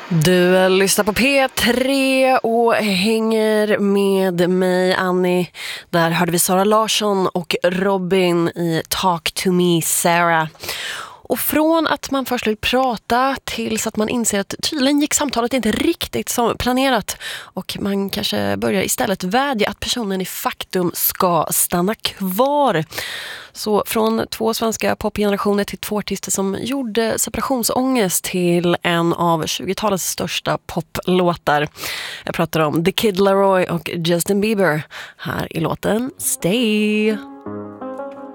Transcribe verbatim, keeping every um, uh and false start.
Du lyssnar på P tre och hänger med mig, Annie. Där hörde vi Sara Larsson och Robin i Talk to me, Sarah. Och från att man först vill prata tills att man inser att tydligen gick samtalet inte riktigt som planerat. Och man kanske börjar istället vädja att personen i faktum ska stanna kvar. Så från två svenska popgenerationer till två artister som gjorde separationsångest till en av tjugotalets största poplåtar. Jag pratar om The Kid Laroi och Justin Bieber här i låten Stay.